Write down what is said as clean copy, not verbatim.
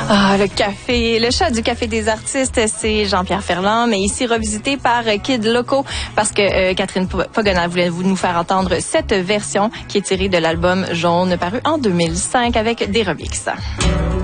Ah, le café, le chat du Café des artistes, c'est Jean-Pierre Ferland, mais ici revisité par Kid Loco, parce que Catherine Pogona voulait nous faire entendre cette version qui est tirée de l'album Jaune, paru en 2005 avec des remixes.